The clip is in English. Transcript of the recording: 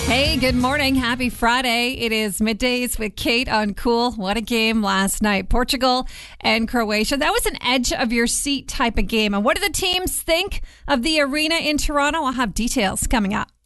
Hey, good morning. Happy Friday. It is Middays with Kate on Cool. What a game last night. Portugal and Croatia. That was an edge of your seat type of game. And what do the teams think of the arena in Toronto? I'll have details coming up.